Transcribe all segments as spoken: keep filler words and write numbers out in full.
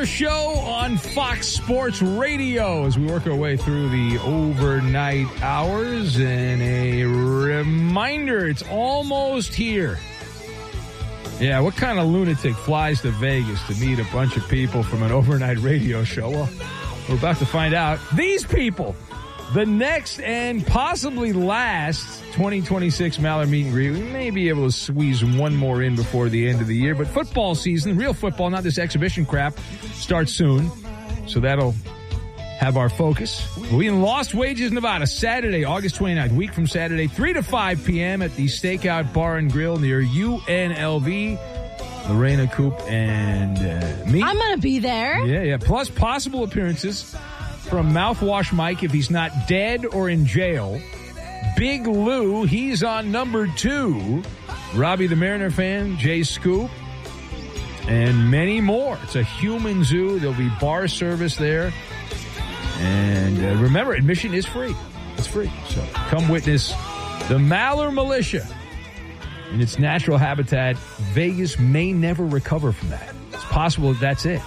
Maller Show on Fox Sports Radio as we work our way through the overnight hours. And a reminder, it's almost here. Yeah, what kind of lunatic flies to Vegas to meet a bunch of people from an overnight radio show? Well, we're about to find out. These people, the next and possibly last twenty twenty-six Maller Meet and Greet. We may be able to squeeze one more in before the end of the year, but football season, real football, not this exhibition crap, starts soon. So that'll have our focus. We'll be in Lost Wages, Nevada, Saturday, August twenty-ninth, week from Saturday, three to five p.m. at the Stakeout Bar and Grill near U N L V. Lorena, Coop, and uh, me. I'm going to be there. Yeah, yeah. Plus possible appearances from Mouthwash Mike if he's not dead or in jail. Big Lou, he's on number two. Robbie the Mariner fan, Jay Scoop, and many more. It's a human zoo. There'll be bar service there. And uh, remember, admission is free. It's free. So come witness the Maller Militia in its natural habitat. Vegas may never recover from that. It's possible that that's it.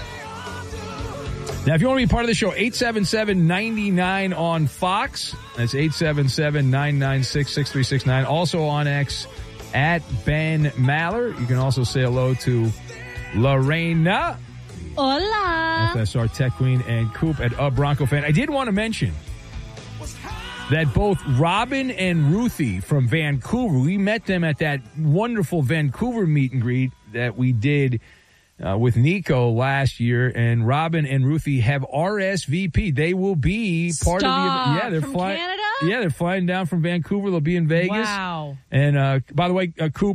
Now, if you want to be part of the show, eight seven seven, nine nine on Fox. That's eight seven seven, nine nine six, six three six nine. Also on X, at Ben Maller. You can also say hello to Lorena. Hola. F S R Tech Queen, and Coop at A Bronco Fan. I did want to mention that both Robin and Ruthie from Vancouver, we met them at that wonderful Vancouver meet and greet that we did uh, with Nico last year, and Robin and Ruthie have R S V P. They will be part Stop. of the yeah, they're from flying. Canada? Yeah, they're flying down from Vancouver. They'll be in Vegas. Wow. And uh, by the way, uh, Coop,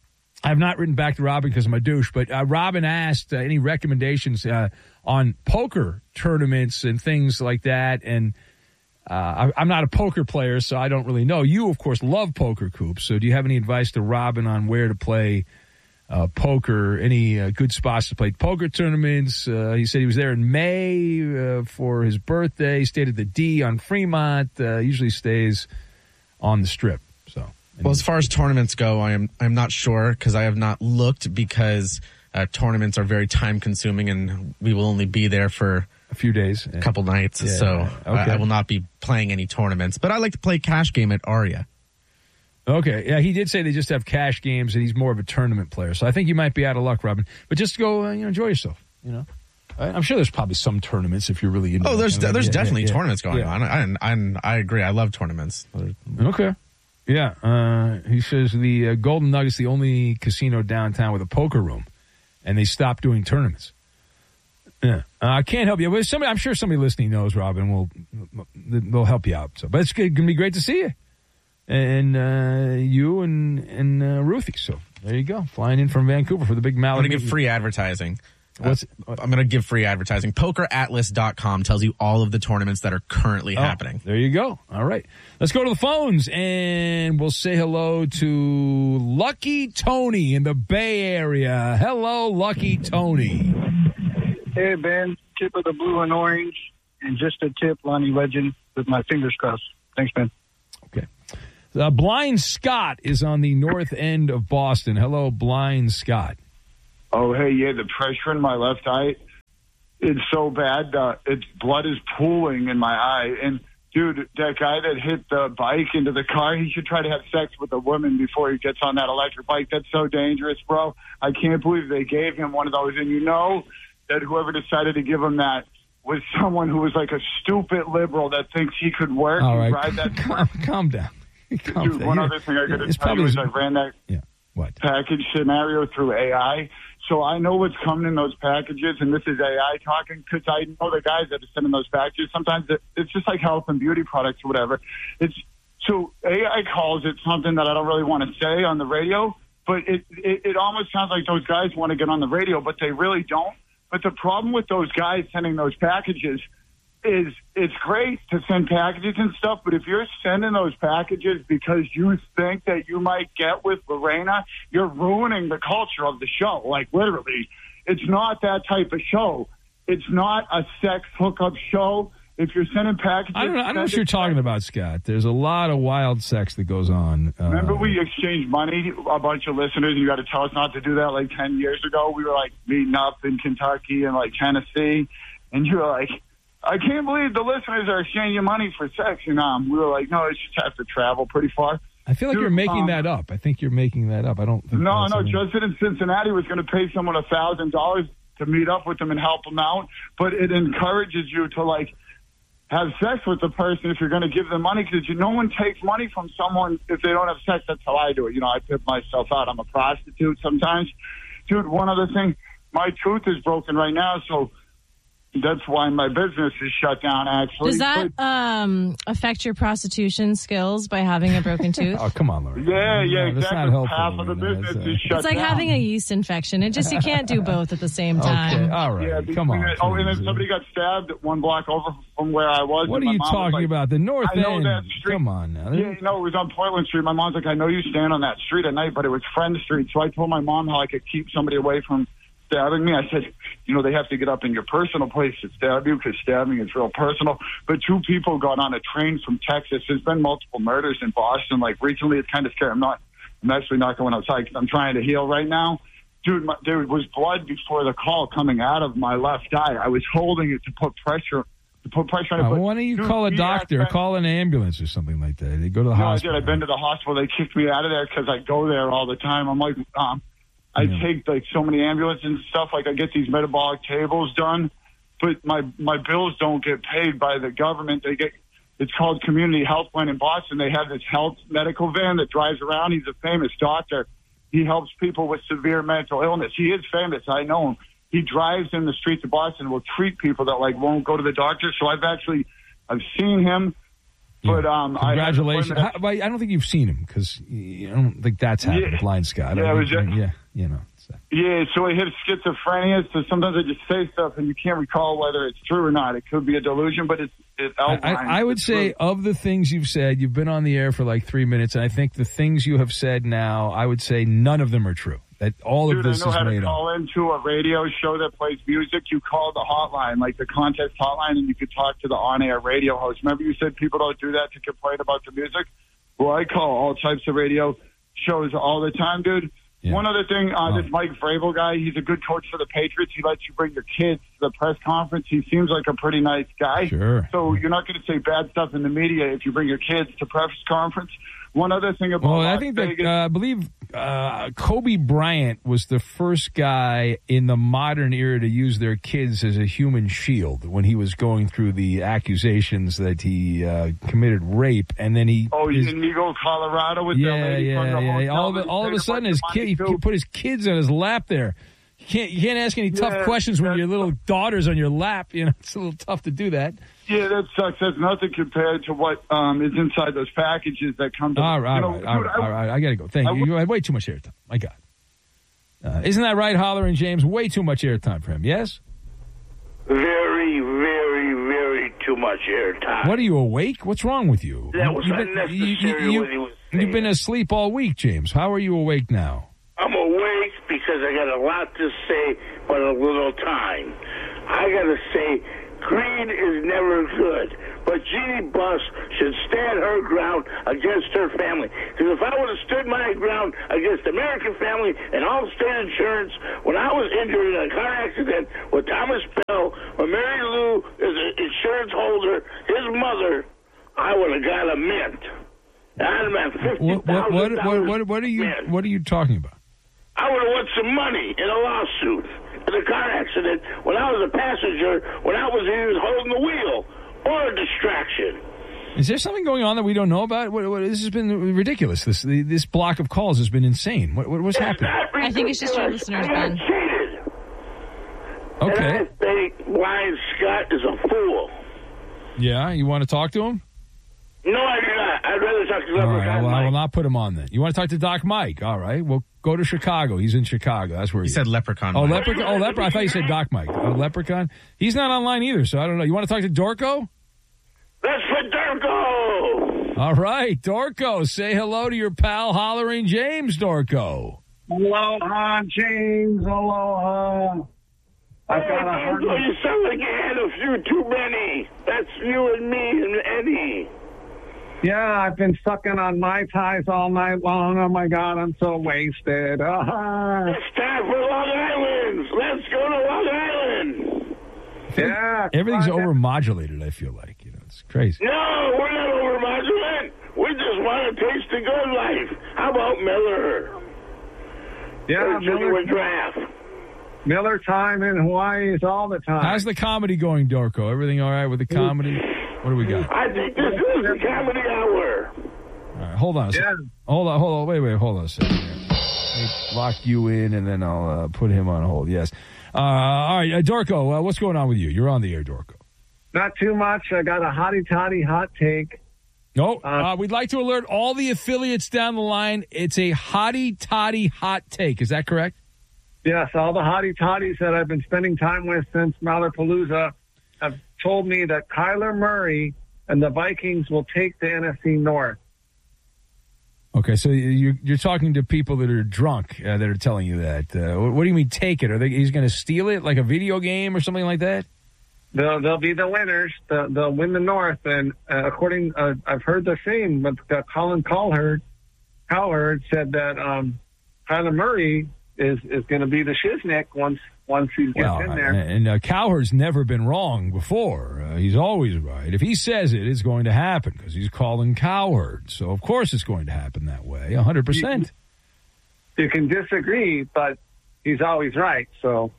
I have not written back to Robin because I'm a douche, but uh, Robin asked uh, any recommendations uh, on poker tournaments and things like that. And uh, I, I'm not a poker player, so I don't really know. You, of course, love poker, Coop. So do you have any advice to Robin on where to play uh, poker, any uh, good spots to play poker tournaments? Uh, he said he was there in May uh, for his birthday. He stayed at the D on Fremont. Uh, usually stays on the Strip. So. Well, as far as tournaments go, I am I'm not sure because I have not looked because uh, tournaments are very time consuming and we will only be there for a few days, a couple nights. Yeah, so okay. I, I will not be playing any tournaments. But I like to play cash game at Aria. Okay, yeah, he did say they just have cash games and he's more of a tournament player. So I think you might be out of luck, Robin. But just go, uh, you know, enjoy yourself. You know, I'm sure there's probably some tournaments if you're really into. Oh, there's that. there's yeah, definitely yeah, yeah. tournaments going yeah. on. I, I I agree. I love tournaments. Okay. Yeah, uh, he says the uh, Golden Nugget's the only casino downtown with a poker room, and they stopped doing tournaments. Yeah, uh, I can't help you. But somebody, I'm sure somebody listening knows, Robin. Will they'll help you out. So, but it's going to be great to see you, and uh, you and and uh, Ruthie. So there you go, flying in from Vancouver for the big Maller. I'm going to give free advertising. What's, uh, I'm going to give free advertising. poker atlas dot com tells you all of the tournaments that are currently oh, happening. There you go. All right. Let's go to the phones, and we'll say hello to Lucky Tony in the Bay Area. Hello, Lucky Tony. Hey, Ben. Tip of the blue and orange, and just a tip, Lonnie Legend, with my fingers crossed. Thanks, Ben. Okay. Uh, Blind Scott is on the north end of Boston. Hello, Blind Scott. Oh, hey, yeah, the pressure in my left eye, it's so bad. Uh, it's blood is pooling in my eye. And, dude, that guy that hit the bike into the car, he should try to have sex with a woman before he gets on that electric bike. That's so dangerous, bro. I can't believe they gave him one of those. And you know that whoever decided to give him that was someone who was like a stupid liberal that thinks he could work All and right. ride that. Calm, calm down. Calm Dude, down. one You're, other thing I got to tell probably, you is I ran that yeah. what? package scenario through A I. So I know what's coming in those packages, and this is A I talking because I know the guys that are sending those packages. Sometimes it, it's just like health and beauty products or whatever. It's so A I calls it something that I don't really want to say on the radio, but it, it, it almost sounds like those guys want to get on the radio, but they really don't. But the problem with those guys sending those packages is it's great to send packages and stuff, but if you're sending those packages because you think that you might get with Lorena, you're ruining the culture of the show. Like, literally, it's not that type of show. It's not a sex hookup show. if you're sending packages, I don't know. I don't know what you're talking about, Scott. There's a lot of wild sex that goes on. Uh, Remember we exchanged money, a bunch of listeners, and you got to tell us not to do that like ten years ago. We were like meeting up in Kentucky and like Tennessee, and you were like, I can't believe the listeners are exchanging money for sex. And um, we were like, no, it's just have to travel pretty far. I feel like Dude, you're making um, that up. I think you're making that up. I don't think No, that's no, something- Justin in Cincinnati was going to pay someone a thousand dollars to meet up with them and help them out, but it encourages you to like have sex with the person if you're going to give them money, because you, no one takes money from someone if they don't have sex. That's how I do it. You know, I pimp myself out. I'm a prostitute sometimes. Dude, one other thing, my tooth is broken right now, so that's why my business is shut down, actually. Does that um, affect your prostitution skills by having a broken tooth? Oh, come on, Lorraine. Yeah, yeah, No, that's exactly. not helpful. Half of the Lorraine. business That's, uh, is shut It's like down. having a yeast infection. It just you can't do both at the same time. Okay, all right. Yeah, Come on. Oh, and then please. somebody got stabbed one block over from where I was. What and are my you mom was talking like, about? The North I know End. that street. Come on now. Yeah, you know, it was on Portland Street. My mom's like, I know you stand on that street at night, but it was Friend Street. So I told my mom how I could keep somebody away from stabbing me. I said, you know, they have to get up in your personal place to stab you because stabbing is real personal. But two people got on a train from Texas. There's been multiple murders in Boston. Like recently, it's kind of scary. I'm not, I'm actually not going outside because I'm trying to heal right now. Dude, my, there was blood before the call coming out of my left eye. I was holding it to put pressure to put pressure on it. Uh, but why don't you dude, call a we doctor, had- call an ambulance or something like that? They go to the No, I hospital. did. I've been to the hospital. They kicked me out of there because I go there all the time. I'm like, um, I Yeah. take like so many ambulances and stuff. Like I get these metabolic tables done, but my my bills don't get paid by the government. They get it's called Community Health Plan in Boston. They have this health medical van that drives around. He's a famous doctor. He helps people with severe mental illness. He is famous. I know him. He drives in the streets of Boston and will treat people that like won't go to the doctor. So I've actually I've seen him. But um, Congratulations. I, had an How, well, I don't think you've seen him because I don't think that's happened. Yeah. Blind Scott. I don't Yeah, it think- was just- yeah, you know. So. Yeah, so I hit schizophrenia, so sometimes I just say stuff and you can't recall whether it's true or not. It could be a delusion, but it's it I, outlines. I, I would the say truth. of the things you've said, you've been on the air for like three minutes, and I think the things you have said now, I would say none of them are true. That all Dude, of this I know is how to made up. call into a radio show that plays music. You call the hotline, like the contest hotline, and you could talk to the on-air radio host. Remember you said people don't do that to complain about the music? Well, I call all types of radio shows all the time, dude. Yeah. One other thing, uh, Oh. this Mike Vrabel guy, he's a good coach for the Patriots. He lets you bring your kids to the press conference. He seems like a pretty nice guy. Sure. So you're not going to say bad stuff in the media if you bring your kids to press conference. One other thing about Well, I Las think that Vegas, uh, I believe uh, Kobe Bryant was the first guy in the modern era to use their kids as a human shield when he was going through the accusations that he uh, committed rape, and then he oh, his- in Eagle, Colorado, with the yeah, lady from yeah, the yeah. hotel All of that it, all of paid a sudden, bunch his of kid money he to. put his kids on his lap there. You can't you can't ask any tough Yeah, questions when that's- your little daughter's on your lap. You know, it's a little tough to do that. Yeah, that sucks. That's nothing compared to what um, is inside those packages that come to. All right, you all know, right, all dude, right, I- all right. I got to go. Thank I you. would- You had way too much airtime. My God. Uh, isn't that right, Holler and James? Way too much airtime for him, yes? Very, very, very too much airtime. What, are you awake? What's wrong with you? That was You've been- unnecessary you, what he was saying. You've been asleep all week, James. How are you awake now? I'm awake because I got a lot to say, but a little time. I got to say, greed is never good. But Jeannie Buss should stand her ground against her family. Because if I would have stood my ground against American Family and Allstate Insurance when I was injured in a car accident with Thomas Bell, when Mary Lou is an insurance holder, his mother, I would have got a mint. I'd have been fifty What what what thousand what, what, what are you mint. what are you talking about? I would have won some money in a lawsuit in a car accident when I was a passenger, when I was even holding the wheel, or a distraction. Is there something going on that we don't know about? What, what, this has been ridiculous. This this block of calls has been insane. What, what what's It's happening? not I think it's just your ridiculous. listeners, I got Ben. cheated. Okay. And I think Brian Scott is a fool. Yeah, you want to talk to him? No, I do not. I'd rather talk to All Leprechaun right, well, I will Mike. not put him on then. You want to talk to Doc Mike? All right, well, go to Chicago. He's in Chicago. That's where He he said is. leprechaun. Oh, Mike. leprechaun. Oh, leprechaun. I thought you said Doc Mike. Oh, leprechaun. He's not online either, so I don't know. You want to talk to Dorco? That's for Durko. All right, Dorco. Say hello to your pal, Hollering James Dorco. Aloha, James. Aloha. I've got a Hey, hundred. Darko, you sound like you had a few too many. That's you and me and Eddie. Yeah, I've been sucking on Mai Tais all night long. Oh, my God, I'm so wasted. Uh-huh. It's time for Long Island. Let's go to Long Island. Yeah. Everything's come on. overmodulated, I feel like. You know, it's crazy. No, we're not overmodulant. We just want to taste the good life. How about Miller? Yeah, Or Miller, Miller Draft. Miller time in Hawaii is all the time. How's the comedy going, Darko? Everything all right with the comedy? What do we got? I think this is the comedy hour. All right, hold on a second. Yeah. Hold on, hold on. Wait, wait, hold on a second. Here. Let me lock you in, and then I'll uh, put him on hold. Yes. Uh, all right, uh, Darko, uh, what's going on with you? You're on the air, Darko. Not too much. I got a hottie toddy hot take. No, Uh, uh, we'd like to alert all the affiliates down the line. It's a hottie toddy hot take. Is that correct? Yes, all the hottie toddies that I've been spending time with since Mallerpalooza have told me that Kyler Murray and the Vikings will take the N F C North. Okay, so you're, you're talking to people that are drunk uh, that are telling you that. Uh, what, what do you mean take it? Are they, he's going to steal it like a video game or something like that? They'll, they'll be the winners. They'll, they'll win the North. And uh, according, uh, I've heard the same, but uh, Colin Cowherd, Cowherd said that um, Kyler Murray is, is going to be the shiznick once once he gets Well, in there. and uh, Cowherd's never been wrong before. Uh, he's always right. If he says it, it's going to happen because he's Colin Cowherd. So, of course, it's going to happen that way, one hundred percent. You can disagree, but he's always right. So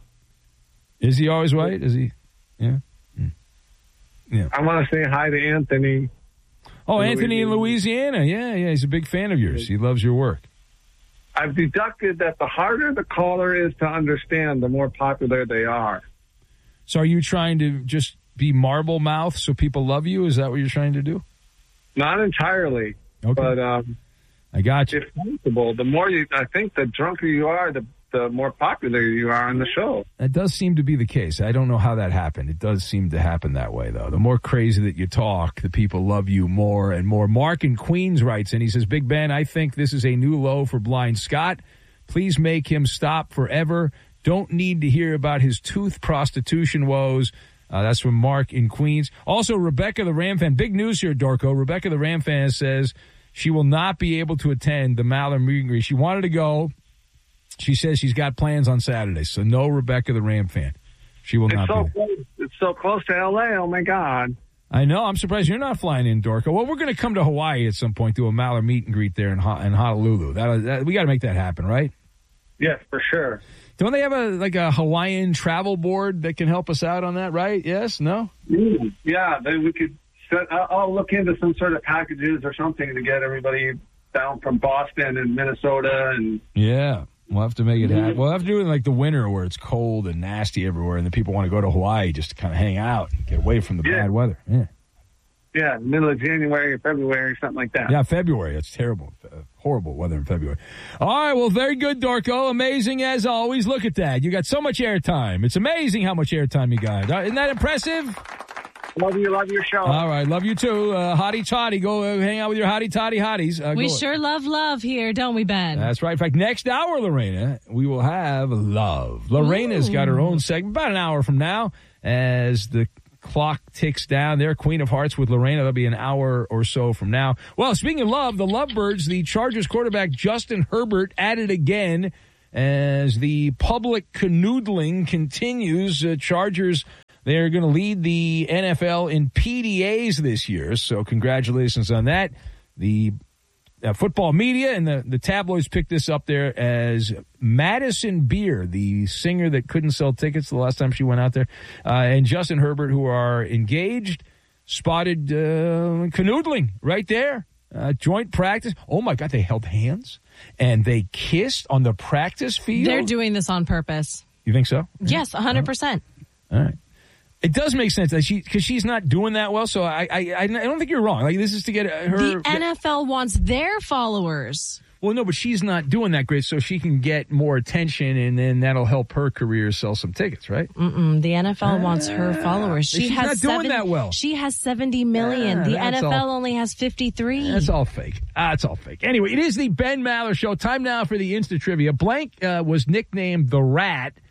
Is he always right? Is he? Yeah. Mm. Yeah. I want to say hi to Anthony. Oh, In Anthony in Louisiana. Yeah, yeah. He's a big fan of yours. He loves your work. I've deducted that the harder the caller is to understand, the more popular they are. So are you trying to just be marble mouth so people love you? Is that what you're trying to do? Not entirely, Okay. but um, I got you. if possible, the more you, I think the drunker you are, the, the more popular you are on the show. That does seem to be the case. I don't know how that happened. It does seem to happen that way, though. The more crazy that you talk, the people love you more and more. Mark in Queens writes, and he says, Big Ben, I think this is a new low for Blind Scott. Please make him stop forever. Don't need to hear about his tooth prostitution woes. Uh, that's from Mark in Queens. Also, Rebecca the Ram fan. Big news here, Darko. Rebecca the Ram fan says she will not be able to attend the Maller meet and greet. She wanted to go. She says she's got plans on Saturday, so no Rebecca the Ram fan. She will It's not so be there. close. It's so close to L A. Oh my God! I know. I'm surprised you're not flying in, Dorco. Well, we're going to come to Hawaii at some point, do a Maller meet and greet there in, Ho- in Honolulu. That, that we got to make that happen, right? Yes, for sure. Don't they have a like a Hawaiian travel board that can help us out on that? Right? Yes? No? Mm, yeah, then we could. Set, I'll I'll look into some sort of packages or something to get everybody down from Boston and Minnesota and. Yeah. We'll have to make it happen. We'll have to do it in like the winter where it's cold and nasty everywhere, and the people want to go to Hawaii just to kind of hang out and get away from the Yeah. bad weather. Yeah. Yeah, middle of January or February, something like that. Yeah, February. It's terrible. Uh, horrible weather in February. All right, well, very good, Darko. Amazing as always. Look at that. You got so much airtime. It's amazing how much airtime you got. Uh, Isn't that impressive? Love you, love your show. All right, love you too. Uh, hottie toddy. Go uh, hang out with your hottie toddy hotties. Uh, We go- sure love love here, don't we, Ben? That's right. In fact, next hour, Lorena, we will have love. Lorena's got her own segment about an hour from now as the clock ticks down there. Queen of Hearts with Lorena. That'll be an hour or so from now. Well, speaking of love, the Lovebirds, the Chargers quarterback Justin Herbert at it again as the public canoodling continues. Uh, Chargers, they're going to lead the N F L in P D As this year, so congratulations on that. The uh, football media and the, the tabloids picked this up there as Madison Beer, the singer that couldn't sell tickets the last time she went out there, uh, and Justin Herbert, who are engaged, spotted uh, canoodling right there. Uh, joint practice. Oh, my God, they held hands and they kissed on the practice field. They're doing this on purpose. You think so? Yes, one hundred percent. All right. It does make sense that she, because she's not doing that well. So I, I, I don't think you're wrong. Like this is to get her. The N F L wants their followers. Well, no, but she's not doing that great, so she can get more attention, and then that'll help her career sell some tickets, right? Mm-mm, the N F L wants her followers. She She's has not doing seven, that well. She has seventy million. Yeah, the that's N F L all- only has fifty-three. That's all fake. Ah, it's all fake. Anyway, it is the Ben Maller Show. Time now for the Insta Trivia. Blank uh, was nicknamed the Rat,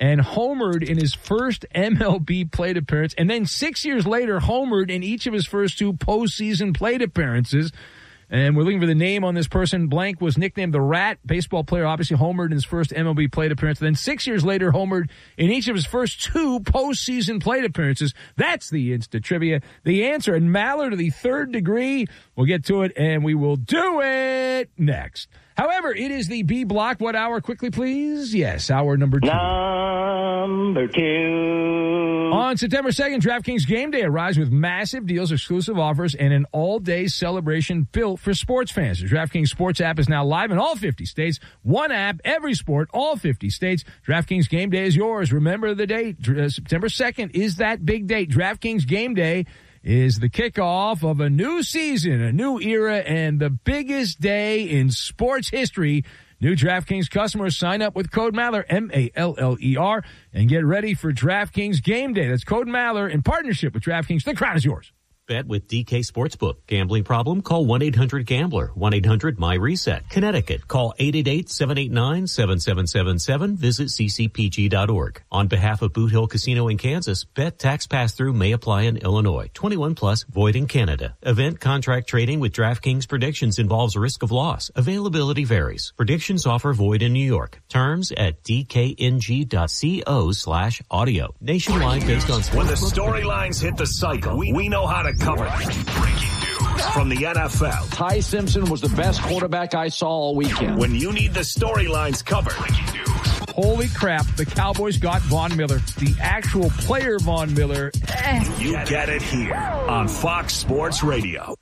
and homered in his first M L B plate appearance, and then six years later homered in each of his first two postseason plate appearances. And we're looking for the name on this person. Blank was nicknamed the Rat. Baseball player, obviously homered in his first M L B plate appearance. Then six years later, homered in each of his first two postseason plate appearances. That's the Insta Trivia. The answer, and Maller to the third degree. We'll get to it, and we will do it next. However, it is the B block. What hour? Quickly, please. Yes, hour number two. Number two. On September second, DraftKings Game Day arrives with massive deals, exclusive offers, and an all-day celebration built for sports fans. The DraftKings Sports app is now live in all fifty states. One app, every sport, all fifty states. DraftKings Game Day is yours. Remember the date. Uh, September second is that big date. DraftKings Game Day is the kickoff of a new season, a new era, and the biggest day in sports history. New DraftKings customers sign up with code Maller, M A L L E R, and get ready for DraftKings Game Day. That's code Maller in partnership with DraftKings. The crown is yours. Bet with D K Sportsbook. Gambling problem? Call one eight hundred gambler. one eight hundred my reset. Connecticut. Call eight eight eight, seven eight nine, seven seven seven seven. Visit c c p g dot org. On behalf of Boot Hill Casino in Kansas, bet tax pass-through may apply in Illinois. twenty-one plus, void in Canada. Event contract trading with DraftKings predictions involves risk of loss. Availability varies. Predictions offer void in New York. Terms at d k n g dot co slash audio. Nationwide based on sports. When the storylines hit the cycle, we, we know how to cover them. Breaking news from the N F L. Ty Simpson was the best quarterback I saw all weekend. When you need the storylines covered. Breaking news. Holy crap, the Cowboys got Von Miller. The actual player Von Miller. Eh. You get it here on Fox Sports Radio.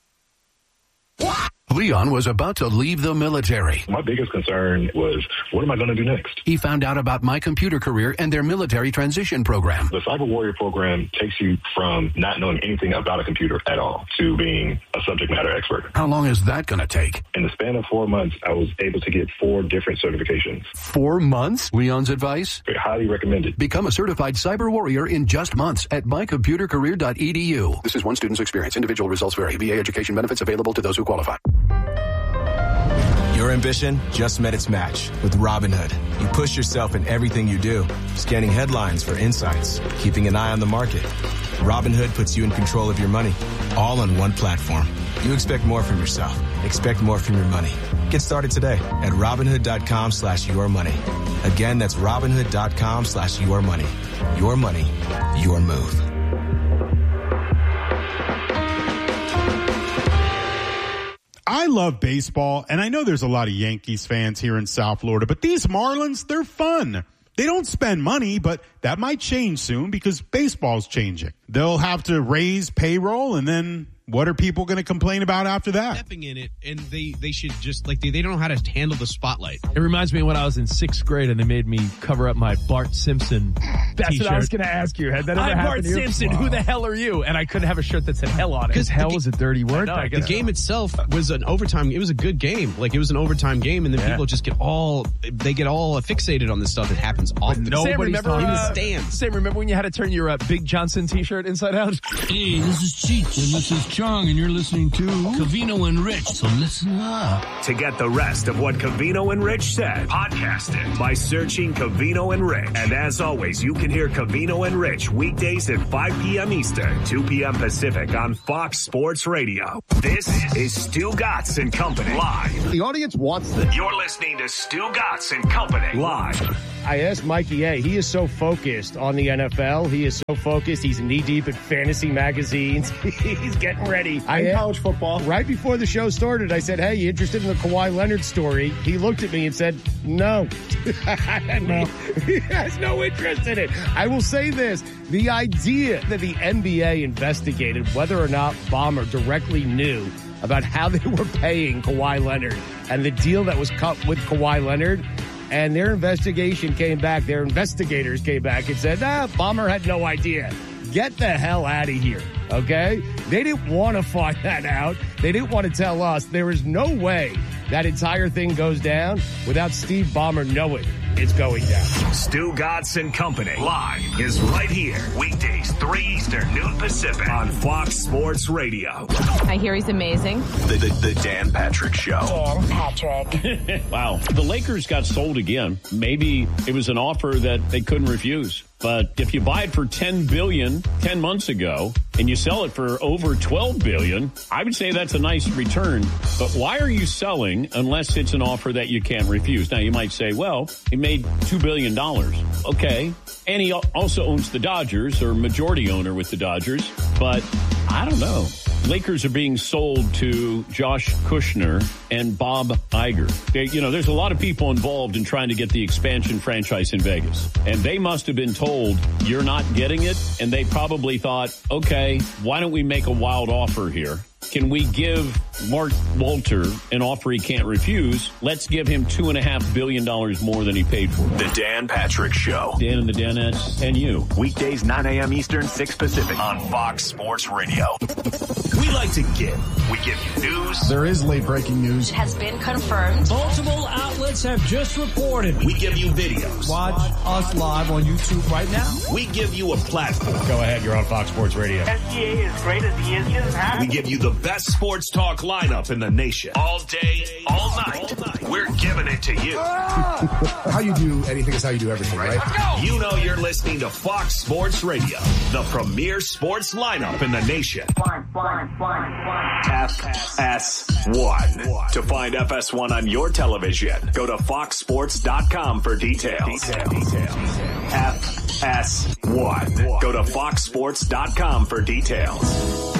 Leon was about to leave the military. My biggest concern was, what am I going to do next? He found out about My Computer Career and their military transition program. The Cyber Warrior program takes you from not knowing anything about a computer at all to being a subject matter expert. How long is that going to take? In the span of four months, I was able to get four different certifications. Four months? Leon's advice? I highly recommend it. Become a certified Cyber Warrior in just months at my computer career dot e d u. This is one student's experience. Individual results vary. V A education benefits available to those who qualify. Your ambition just met its match with Robinhood. You push yourself in everything you do, scanning headlines for insights, keeping an eye on the market. Robinhood puts you in control of your money, all on one platform. You expect more from yourself. Expect more from your money. Get started today at Robinhood.com slash your money. Again, that's Robinhood.com slash your money. Your money, your move. I love baseball, and I know there's a lot of Yankees fans here in South Florida, but these Marlins, they're fun. They don't spend money, but that might change soon because baseball's changing. They'll have to raise payroll, and then what are people going to complain about after that? Stepping in it, and they, they should just, like, they, they don't know how to handle the spotlight. It reminds me of when I was in sixth grade and they made me cover up my Bart Simpson That's t-shirt. what I was going to ask you. Had that ever I'm happened Bart to you? Simpson. Wow. Who the hell are you? And I couldn't have a shirt that said hell on it. Because hell the, was a dirty word. No, back the then. game itself was an overtime. It was a good game. Like, it was an overtime game, and then yeah. people just get all, they get all fixated on this stuff that happens often. Nobody's Sam, remember, talking. in the stands. Sam, remember when you had to turn your uh, Big Johnson t-shirt inside out? Hey, this is Cheech, and this is Chong, and you're listening to Covino and Rich, so listen up. To get the rest of what Covino and Rich said, podcast it by searching Covino and Rich. And as always, you can hear Covino and Rich weekdays at five p.m. Eastern, two p.m. Pacific on Fox Sports Radio. This is Stu Gatz and Company live. The audience wants this. You're listening to Stu Gatz and Company live. I asked Mikey A. He is so focused on the N F L. He is so focused. He's knee deep in fantasy magazines. He's getting ready. I and college football. Right before the show started, I said, hey, you interested in the Kawhi Leonard story? He looked at me and said, no. no. He has no interest in it. I will say this. The idea that the N B A investigated whether or not Ballmer directly knew about how they were paying Kawhi Leonard and the deal that was cut with Kawhi Leonard, and their investigation came back, their investigators came back and said, nah, Ballmer had no idea. Get the hell out of here, okay? They didn't want to find that out. They didn't want to tell us. There is no way that entire thing goes down without Steve Ballmer knowing it's going down. Stu Gatz and Company live is right here. Weekdays, three Eastern, noon Pacific on Fox Sports Radio. I hear he's amazing. The, the, the Dan Patrick Show. Dan Patrick. Wow. The Lakers got sold again. Maybe it was an offer that they couldn't refuse. But if you buy it for ten billion dollars ten months ago and you sell it for over twelve billion dollars, I would say that's a nice return. But why are you selling unless it's an offer that you can't refuse? Now, you might say, well, he made two billion dollars. Okay. And he also owns the Dodgers, or majority owner with the Dodgers. But I don't know. Lakers are being sold to Josh Kushner and Bob Iger. They, you know, there's a lot of people involved in trying to get the expansion franchise in Vegas. And they must have been told, you're not getting it. And they probably thought, okay, why don't we make a wild offer here? Can we give Mark Walter an offer he can't refuse? Let's give him two and a half billion dollars more than he paid for. The Dan Patrick Show. Dan and the Danettes and you. Weekdays, nine a.m. Eastern, six Pacific on Fox Sports Radio. We like to give. We give you news. There is late breaking news. Has been confirmed. Multiple outlets have just reported. We give you videos. Watch us live on YouTube right now. We give you a platform. Go ahead, you're on Fox Sports Radio. S G A is great as he is. He doesn't have We give you the best sports talk lineup in the nation. All day, all night. All night. We're giving it to you. How you do anything is how you do everything, right? Let's go. You know you're listening to Fox Sports Radio, the premier sports lineup in the nation. Fine, fine, fine, fine. F S one. To find F S one on your television, go to fox sports dot com for details. Detail, detail. F S one. Go to fox sports dot com for details.